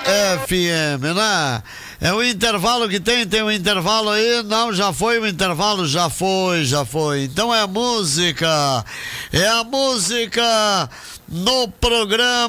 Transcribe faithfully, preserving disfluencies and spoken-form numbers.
F M, né? É o intervalo que tem, tem um intervalo aí, não, já foi o intervalo, já foi, já foi. Então é música, é a música no programa